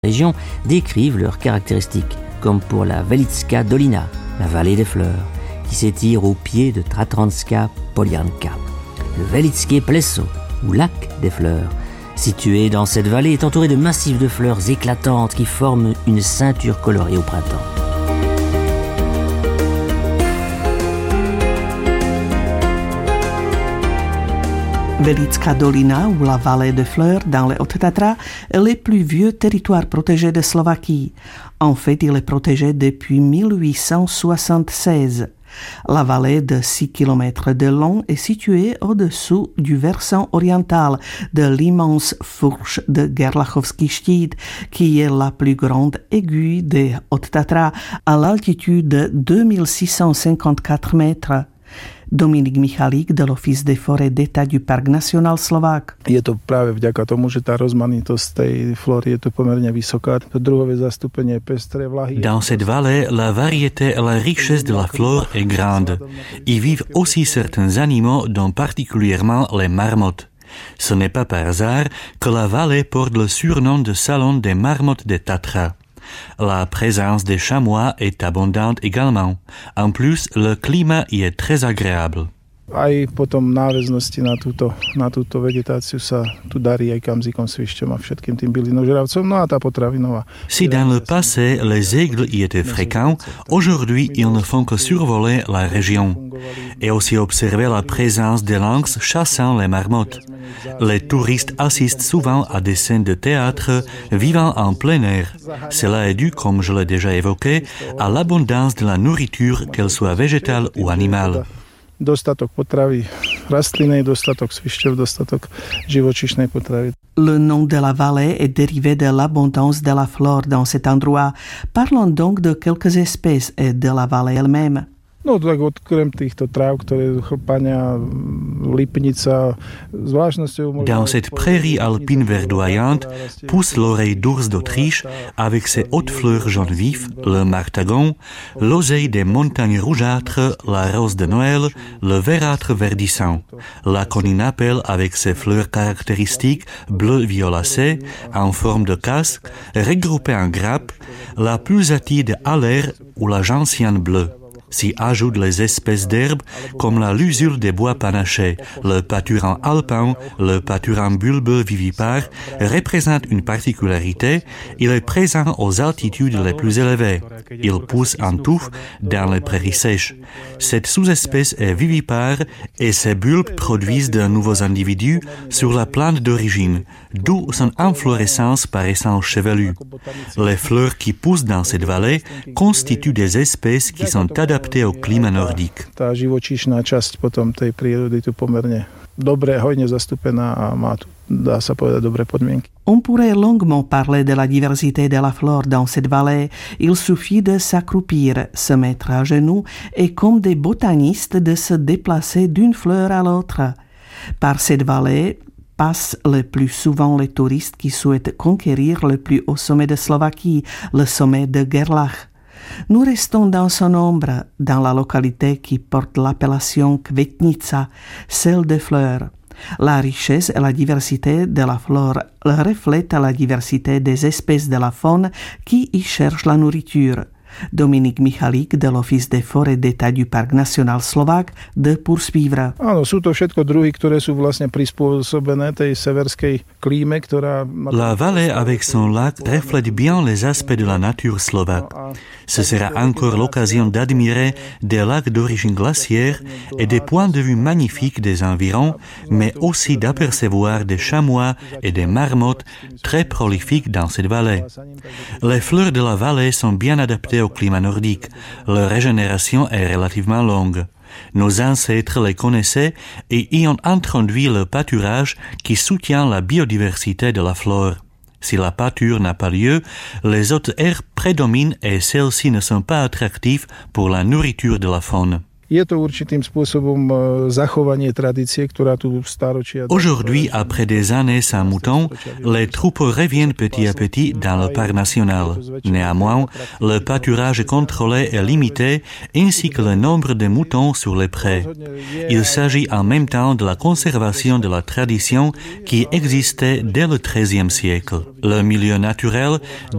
région décrivent leurs caractéristiques, comme pour la Velitska dolina, la vallée des fleurs, qui s'étire au pied de Tatranska Polianka. Le Velitské pleso, ou lac des fleurs, situé dans cette vallée, est entouré de massifs de fleurs éclatantes qui forment une ceinture colorée au printemps. Velitská dolina ou la vallée des fleurs dans les Hautes-Tatras est le plus vieux territoire protégé de Slovaquie. En fait, il est protégé depuis 1876. La vallée de 6 km de long est située au-dessous du versant oriental de l'immense fourche de Gerlachovský štít, qui est la plus grande aiguille des Hautes-Tatras à l'altitude de 2654 mètres. Dominik Michalík de l'Office des forêts d'État du Parc national slovaque. Je to práve vďaka tomu, že tá rozmanitosť tej flóry je to pomerne vysoká. To druhové zastúpenie pestré vlahy. Dans cette vallée, la variété et la richesse de la flore est grande. Y vivent aussi certains animaux, dont particulièrement les marmottes. Ce n'est pas par hasard que la vallée porte le surnom de salon des marmottes des Tatras. La présence des chamois est abondante également. En plus, le climat y est très agréable. Aj potom náväznosti na túto vegetáciu sa tu darí aj kamzikom, svišťom a všetkým tým bylinožravcom, no a tá potravinová. Si dans le passé les aigles y étaient fréquents, aujourd'hui ils ne font que survoler la région et aussi observer la présence des lynx chassant les marmottes. Les touristes assistent souvent à des scènes de théâtre vivant en plein air. Cela est dû, comme je l'ai déjà évoqué, à l'abondance de la nourriture, qu'elle soit végétale ou animale. Dostatok potravy rastlinnej, dostatok svišťov, dostatok živočíšnej potravy. Le nom de la vallée est dérivé de l'abondance de la flore dans cet endroit. Parlons donc de quelques espèces et de la vallée elle-même. No tak okrem týchto tráv, ktoré chlpania, lipnica, zvláštnosťou... Dans cette prairie alpine verdoyante pousse l'oreille d'ours d'Autriche avec ses hautes fleurs jaune vif, le martagon, l'oseille des montagnes rougeâtres, la rose de Noël, le verdâtre verdissant, la coninapelle avec ses fleurs caractéristiques bleu-violacées en forme de casque, regroupées en grappes, la pulsatille de Haller ou la gentiane bleue. S'y ajoutent les espèces d'herbes comme la lusule des bois panachés, le pâturan alpin, le pâturan bulbeux vivipare représente une particularité, il est présent aux altitudes les plus élevées. Il pousse en touffe dans les prairies sèches. Cette sous-espèce est vivipare et ses bulbes produisent de nouveaux individus sur la plante d'origine, d'où son inflorescence paraissant chevelue. Les fleurs qui poussent dans cette vallée constituent des espèces qui sont adaptées au climat nordique. Tá živočíšna časť potom tej prírody tu pomerne dobre, hojne zastúpená a má tu, dá sa povedať, dobré podmienky. On pourrait longuement parler de la diversité de la flore dans cette vallée. Il suffit de s'accroupir, se mettre à genoux et comme des botanistes de se déplacer d'une fleur à l'autre. Par cette vallée passent le plus souvent les touristes qui souhaitent conquérir le plus haut sommet de Slovaquie, le sommet de Gerlach. Nous restons dans son ombre, dans la localité qui porte l'appellation Kvetnica, celle des fleurs. La richesse et la diversité de la flore reflètent la diversité des espèces de la faune qui y cherchent la nourriture. Dominik Michalík de l'Office des forêts d'État du Parc national slovaque de poursuivre. Áno, sú to všetko druhy, ktoré sú vlastne prispôsobené tej severskej klíme, ktorá... La vallée avec son lac reflète bien les aspects de la nature slovaque. Ce sera encore l'occasion d'admirer des lacs d'origine glaciaire et des points de vue magnifiques des environs, mais aussi d'apercevoir des chamois et des marmottes très prolifiques dans cette vallée. Les fleurs de la vallée sont bien adaptées au climat nordique. Leur régénération est relativement longue. Nos ancêtres les connaissaient et y ont introduit le pâturage qui soutient la biodiversité de la flore. Si la pâture n'a pas lieu, les autres aires prédominent et celles-ci ne sont pas attractives pour la nourriture de la faune. Je to určitým spôsobom zachovanie tradície, ktorá tu stáročia... Aujourd'hui, après des années sans moutons, les troupeaux reviennent petit à petit dans le parc national. Néanmoins, le pâturage est contrôlé et limité, ainsi que le nombre de moutons sur les prés. Il s'agit en même temps de la conservation de la tradition qui existait dès le XIIIe siècle. Le milieu naturel